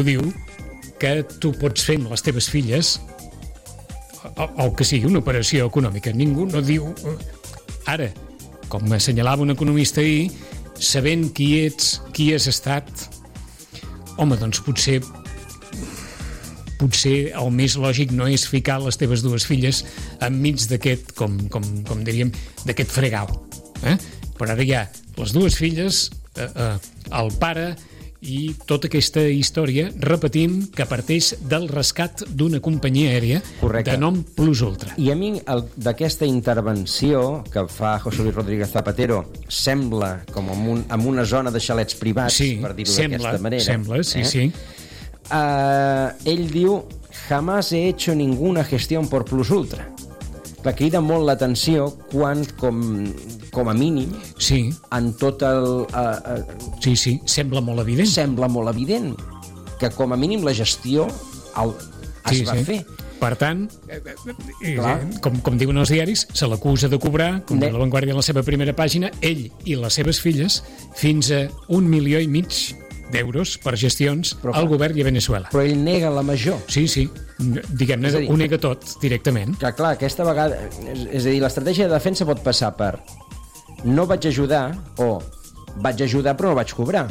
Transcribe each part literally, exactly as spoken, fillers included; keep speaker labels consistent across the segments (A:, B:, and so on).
A: ningú diu que tu pots fer amb les teves filles o, o que sigui una operació econòmica. Ningú no diu... Ara, com assenyalava un economista ahir, sabent qui ets, qui has estat, home, doncs potser potser el més lògic no és ficar les teves dues filles enmig d'aquest, com, com, com diríem, d'aquest fregau. Eh? Però ara hi ha les dues filles, eh, eh, el pare i tota aquesta història, repetim, que parteix del rescat d'una companyia aèria Correcte. De nom Plus Ultra.
B: I a mi el, d'aquesta intervenció que fa José Luis Rodríguez Zapatero sembla com en, un, en una zona de xalets privats,
A: sí,
B: per dir-ho
A: sembla,
B: d'aquesta manera.
A: Sembla, sí,
B: eh?
A: sí.
B: Uh, ell diu jamás he hecho ninguna gestión por Plus Ultra. Clar, crida molt l'atenció quan, com, com a mínim,
A: sí.
B: en tot el... Uh, uh,
A: sí, sí, sembla molt evident.
B: Sembla molt evident que, com a mínim, la gestió el, es
A: sí,
B: va
A: sí.
B: fer.
A: Per tant, eh, eh, com, com diuen els diaris, se l'acusa de cobrar, com ne... la Vanguardia en la seva primera pàgina, ell i les seves filles, fins a un milió i mig d'euros per gestions però, al govern i a Venezuela.
B: Però ell nega la major.
A: Sí, sí, diguem-ne, dir, ho nega tot directament.
B: Que clar, aquesta vegada... És, és a dir, l'estratègia de defensa pot passar per no vaig ajudar o vaig ajudar però no vaig cobrar.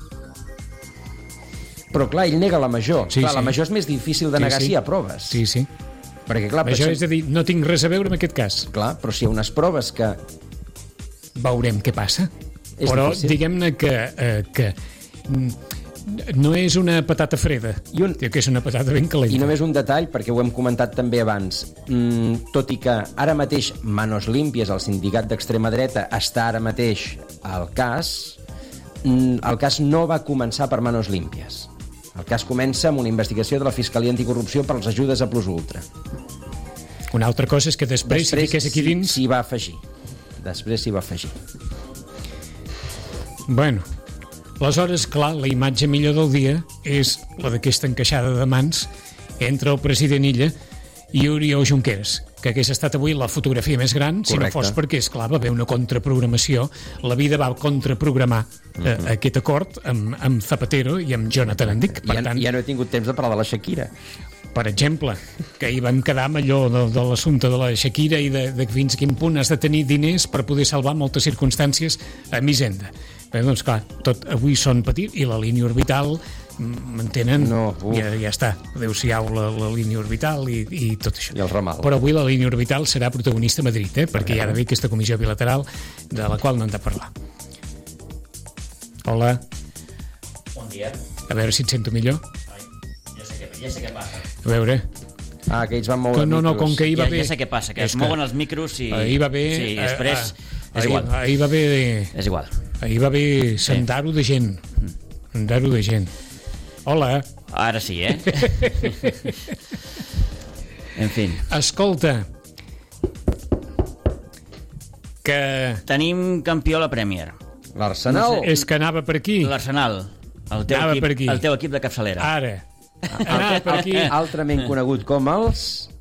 B: Però clar, ell nega la major.
A: Sí,
B: clar,
A: sí.
B: La major és més difícil de negar sí, sí. si hi ha proves.
A: Sí, sí.
B: Perquè clar...
A: Això
B: per
A: és a dir, no tinc res a veure amb aquest cas.
B: Clar, però si hi ha unes proves que...
A: Veurem què passa.
B: És
A: però
B: difícil.
A: Diguem-ne que... Eh, que no és una patata freda,
B: I un...
A: que és una patata ben calenta.
B: I només un detall, perquè ho hem comentat també abans, mm, tot i que ara mateix Manos Limpias, el sindicat d'extrema dreta, està ara mateix al cas, mm, el cas no va començar per Manos Limpias. El cas comença amb una investigació de la Fiscalia Anticorrupció per les ajudes a Plus Ultra.
A: Una altra cosa és que després, després si fiqués aquí dins...
B: S'hi va afegir. Després s'hi va afegir.
A: Bueno, aleshores, clar, la imatge millor del dia és la d'aquesta encaixada de mans entre el president Illa i Oriol Junqueras, que hagués estat avui la fotografia més gran. Correcte. Si no fos perquè, esclar, va haver una contraprogramació. La vida va contraprogramar eh, uh-huh. aquest acord amb, amb Zapatero i amb Jonathan Andic. Per
B: ja,
A: tant,
B: ja no he tingut temps de parlar de la Shakira.
A: Per exemple, que hi vam quedar amb allò de, de l'assumpte de la Shakira i de, de fins a quin punt has de tenir diners per poder salvar moltes circumstàncies a Hisenda. Bé, doncs clar, tot avui són petits i la línia orbital, m'entenen?
B: No,
A: ja, ja està, adéu-siau la, la línia orbital i, i tot això.
B: I el ramal.
A: Però avui la línia orbital serà protagonista a Madrid, eh? perquè hi ha d'haver aquesta comissió bilateral de la qual no hem de parlar. Hola.
C: Bon dia.
A: A veure si et sento millor.
C: Ai, ja sé què, ja sé què passa.
A: A veure...
B: Ah, que ells van moure
A: no, no, com que ahir va
C: ja,
A: bé...
C: ja sé què passa, que
A: és
C: es mouen els micros i...
A: Ahir va bé...
C: Sí, i després...
A: Eh, eh,
C: és igual.
A: Ahir, ahir va bé...
C: És igual.
A: Ahir va bé sendar-ho de gent. Sendar-ho de gent. Hola.
C: Ara sí, eh? En fi.
A: Escolta, que...
C: Tenim campió a la Premier.
B: L'Arsenal.
C: No sé.
A: És que anava per aquí.
C: L'Arsenal. El teu,
A: Anava
C: equip,
A: per aquí.
C: el teu equip de capçalera.
A: Ara. Anava per aquí.
B: Altrament conegut com els...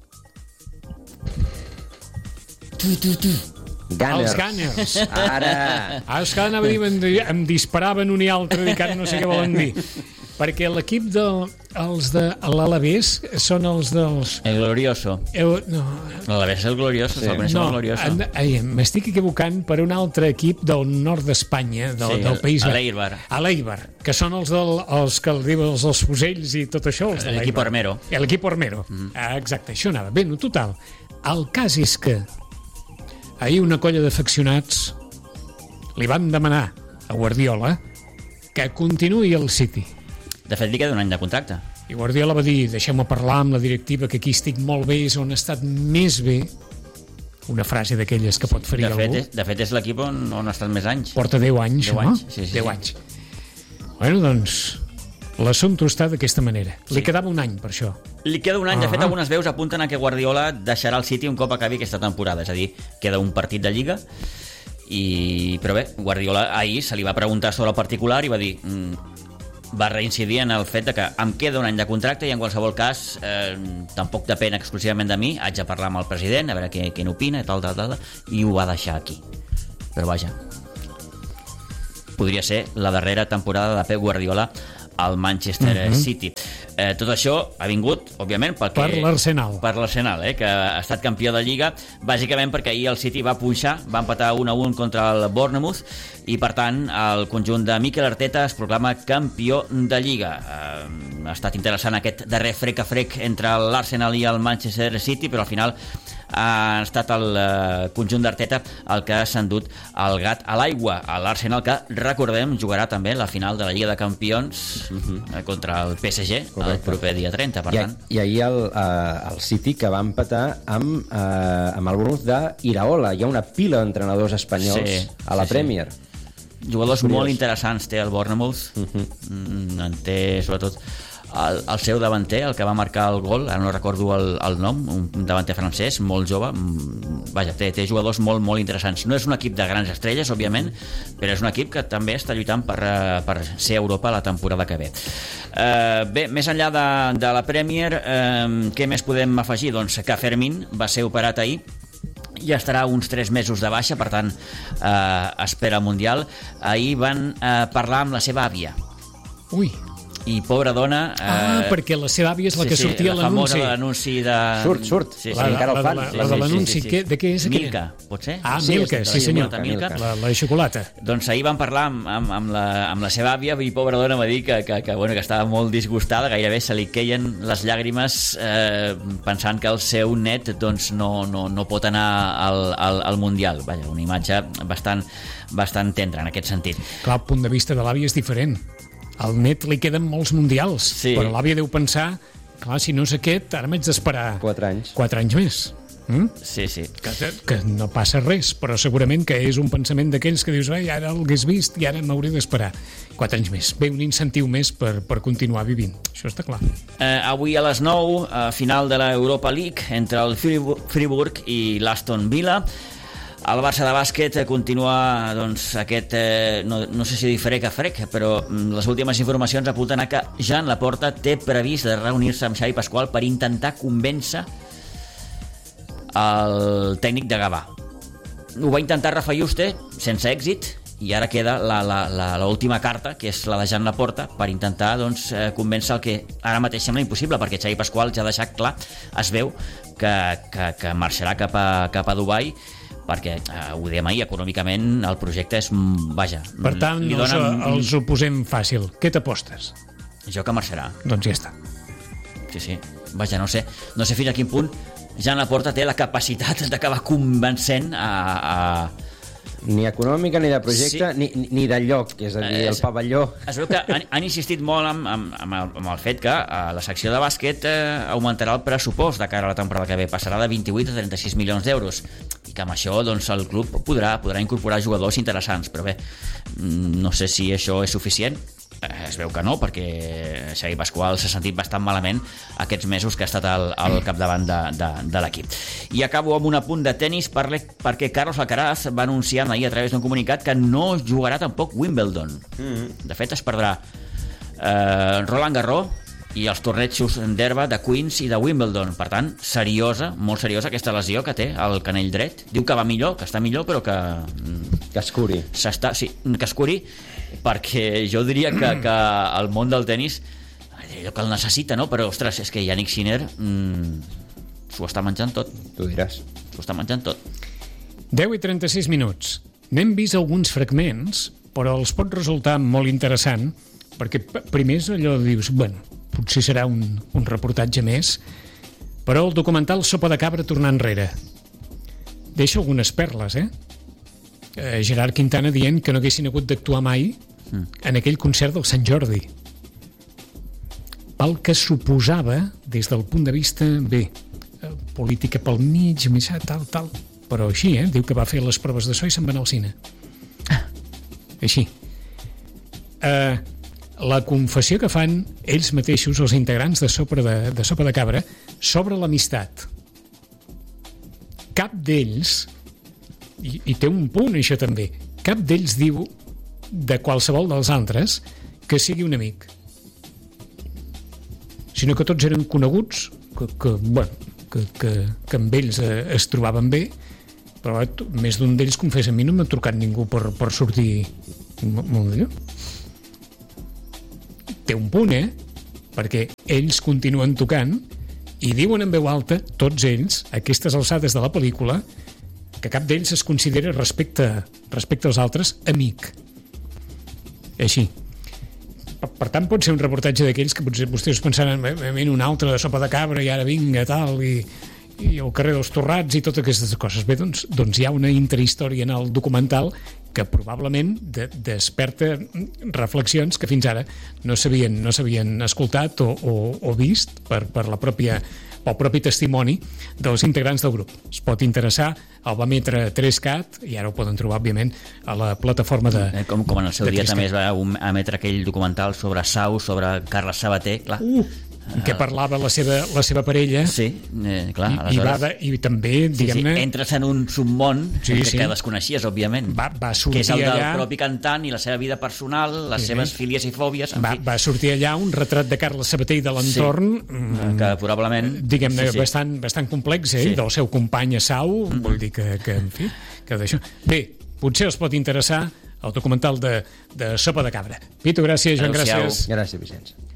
C: Tu, tu, tu.
B: Gunners.
A: Els Gunners.
B: Ara.
A: Ah, és que anava a dir, em, em disparaven un i altre, i que ara no sé què volen dir. Perquè l'equip del, els de l'Alavés són els dels...
C: El Glorioso.
A: El, no,
C: L'Alavés és el Glorioso, sí. Se'l coneixem
A: no,
C: el Glorioso.
A: en- ai, m'estic equivocant per un altre equip del nord d'Espanya, del,
C: Sí,
A: del País
C: a
A: Basc.
C: l'Eibar.
A: A l'Eibar, que són els, del, els que el diuen els, els fusells i tot això. Els de
C: L'equip
A: l'Eibar.
C: Armero.
A: L'equip Armero. Mm-hmm. Ah, exacte, això anava. Bé, no, total. El cas és que ahir una colla d'afeccionats li van demanar a Guardiola que continuï al City.
C: De fet, li queda un any de contracte.
A: I Guardiola va dir, deixeu-me parlar amb la directiva, que aquí estic molt bé, és on he estat més bé. Una frase d'aquelles que pot ferir
C: De fet,
A: algú.
C: és, de fet, és l'equip on, on ha estat més anys.
A: Porta deu anys,
C: deu
A: no?
C: anys, sí, sí,
A: deu
C: sí.
A: anys. Bueno, doncs, l'assumpte està d'aquesta manera.
C: Sí.
A: Li quedava un any per això.
C: Li queda un any. De fet,
A: Ah.
C: algunes veus apunten a que Guardiola deixarà el City un cop acabi aquesta temporada. És a dir, queda un partit de Lliga. I... Però bé, Guardiola ahir se li va preguntar sobre el particular i va dir... Mm, va reincidir en el fet de que em queda un any de contracte i en qualsevol cas eh, tampoc depèn exclusivament de mi, haig de parlar amb el president a veure què, què n'opina i tal, tal, tal, i ho va deixar aquí. Però vaja, podria ser la darrera temporada de Pep Guardiola al Manchester uh-huh. City. Eh, tot això ha vingut, òbviament, perquè,
A: per l'Arsenal.
C: Per l'Arsenal, eh, que ha estat campió de Lliga, bàsicament perquè ahir el City va punxar, va empatar un a un contra el Bournemouth, i per tant el conjunt de Mikel Arteta es proclama campió de Lliga. Eh, ha estat interessant aquest darrer frec a frec entre l'Arsenal i el Manchester City, però al final ha estat el eh, conjunt d'Arteta el que s'ha endut el gat a l'aigua. L'Arsenal, que recordem, jugarà també la final de la Lliga de Campions uh-huh. eh, contra el P S G. Correcte. El proper dia trenta, per
B: I,
C: tant.
B: I ahir el, uh, el City, que va empatar amb, uh, amb el Bournemouth d'Iraola. Hi ha una pila d'entrenadors espanyols sí, a la sí, Premier.
C: Sí. Jugadors Curiós. Molt interessants té el Bournemouth. Uh-huh. Mm, en té, sobretot, el, el seu davanter, el que va marcar el gol, ara no recordo el, el nom, un davanter francès, molt jove. Vaja, té, té jugadors molt, molt interessants. No és un equip de grans estrelles, òbviament, però és un equip que també està lluitant per, per ser a Europa la temporada que ve. Uh, bé, més enllà de, de la Premier, uh, què més podem afegir? Doncs que Fermín va ser operat ahir i estarà uns tres mesos de baixa, per tant eh, espera el Mundial. Ahir van eh, parlar amb la seva àvia.
A: Ui.
C: I pobra dona... Eh...
A: Ah, perquè la seva àvia és la
C: sí,
A: que sortia
C: sí,
A: a l'anunci.
C: La famosa l'anunci de...
B: Surt, surt.
C: Sí, sí.
B: La, encara el fan.
A: La,
B: Sí,
A: la, la
B: sí,
A: de l'anunci.
B: sí, sí,
A: sí. De què és aquella?
C: Milka, pot ser?
A: Ah,
C: sí,
A: Milka, sí, senyor.
C: Milka.
A: La, la de xocolata.
C: Doncs ahir van parlar amb, amb, amb, la, amb la seva àvia i pobra dona va dir que, que, que, bueno, que estava molt disgustada, gairebé se li queien les llàgrimes eh, pensant que el seu net doncs, no, no, no pot anar al, al, al Mundial. Vaja, una imatge bastant, bastant tendra en aquest sentit.
A: Clar, el punt de vista de l'àvia és diferent. Al net li queden molts mundials, sí. Però l'àvia deu pensar, clar, si no és aquest, ara m'haig d'esperar
B: quatre anys.
A: Quatre anys més. Mm?
C: Sí, sí.
A: Que, que no passa res, però segurament que és un pensament d'aquells que dius, ai, ara l'hagués vist i ara m'hauré d'esperar. Quatre anys més. Ve un incentiu més per, per continuar vivint. Això està clar.
C: Eh, avui a les nou, a final de l'Europa League, entre el Friburg i l'Aston Villa. El Barça de bàsquet continua doncs, aquest, eh, no, no sé si dir frec a frec, però les últimes informacions apunten a que Jean Laporta té previst de reunir-se amb Xavi Pasqual per intentar convèncer el tècnic de Gavà. Ho va intentar Rafa Juste, sense èxit, i ara queda l'última carta, que és la de Jean Laporta, per intentar doncs, convèncer el que ara mateix sembla impossible, perquè Xavi Pasqual ja ha deixat clar, es veu que, que, que marxarà cap a, cap a Dubai, perquè, eh, ho dèiem ahir, econòmicament el projecte és, vaja...
A: Per tant,
C: li donen...
A: els, els ho posem fàcil. Què t'apostes?
C: Jo que marxarà.
A: Doncs ja està.
C: Sí, sí. Vaja, no sé, no sé fins a quin punt Jean Laporta té la capacitat d'acabar convencent a... a...
B: Ni econòmica, ni de projecte, sí. ni, ni de lloc, és a dir, el pavelló.
C: Es veu que han, han insistit molt amb, amb, amb, el, amb el fet que a la secció de bàsquet eh, augmentarà el pressupost de cara a la temporada que ve, passarà de vint-i-vuit a trenta-sis milions d'euros, i que amb això doncs, el club podrà, podrà incorporar jugadors interessants, però bé, no sé si això és suficient. Es veu que no, perquè Xavi Pasqual s'ha sentit bastant malament aquests mesos que ha estat al, al capdavant de, de, de l'equip. I acabo amb un apunt de tennis parle, perquè Carlos Alcaraz va anunciar ahir a través d'un comunicat que no jugarà tampoc Wimbledon. Mm-hmm. De fet, es perdrà eh, Roland Garros i els tornejos d'herba de Queens i de Wimbledon. Per tant, seriosa, molt seriosa aquesta lesió que té al canell dret. Diu que va millor, que està millor, però que...
B: Que es curi.
C: S'està, sí, que es curi, perquè jo diria que, que el món del tennis allò que el necessita, no? Però, ostres, és que Yannick Sinner mm, s'ho està menjant tot.
B: Tu diràs.
C: S'ho està menjant tot.
A: deu i trenta-sis minuts. N'hem vist alguns fragments, però els pot resultar molt interessant, perquè primer és allò de dius, bueno, potser serà un, un reportatge més, però el documental Sopa de cabra tornar enrere deixa algunes perles, eh? eh Gerard Quintana dient que no haguessin hagut d'actuar mai mm. en aquell concert del Sant Jordi, pel que suposava des del punt de vista bé, política pel mig, més tal, tal, però així, eh? Diu que va fer les proves de so i se'n va anar al cine. Ah. Així. Eh... La confessió que fan ells mateixos, els integrants de Sopa de, de, Sopa de Cabra, sobre l'amistat. Cap d'ells, i, i té un punt això també, cap d'ells diu de qualsevol dels altres que sigui un amic. Sinó que tots eren coneguts, que, que, bueno, que, que, que amb ells es trobaven bé, però més d'un d'ells confessa, a mi no m'ha trucat ningú per, per sortir molt d'allò. té un punt, eh? Perquè ells continuen tocant i diuen en veu alta, tots ells, a aquestes alçades de la pel·lícula, que cap d'ells es considera respecte, respecte als altres amic. Així. Per, per tant, pot ser un reportatge d'aquells que potser vostès pensaran en un altre de sopa de cabra i ara vinga, tal, i, i el carrer dels Torrats i totes aquestes coses. Bé, doncs, doncs hi ha una interhistòria en el documental que probablement de, desperta reflexions que fins ara no s'havien no s'havien escoltat o, o, o vist per, per la pròpia pel propi testimoni dels integrants del grup. Es pot interessar, el va emetre tres cat i ara ho poden trobar, òbviament, a la plataforma de...
C: Com, com en el seu dia també es va emetre aquell documental sobre Sau, sobre Carles Sabater, clar.
A: Uh, que parlava la seva, la seva parella.
C: Sí, eh, clar.
A: I, i, va de, i també, diguem-ne...
C: Sí, sí, entres en un submón
A: sí,
C: que,
A: sí.
C: que desconeixies, òbviament.
A: Va, va sortir
C: que és el del
A: allà...
C: propi cantant i la seva vida personal, les sí, seves fílies i fòbies...
A: Va, va sortir allà un retrat de Carles Sabater i de l'entorn...
C: Sí, que probablement...
A: Diguem-ne,
C: sí, sí.
A: bastant, bastant complex, eh? Sí. Del seu company a Sau, mm-hmm. Vull dir que, que, en fi, que d'això... Bé, potser els pot interessar el documental de, de Sopa de Cabra. Pitu, gràcies, Joan, gràcies.
B: Gràcies, Vicenç.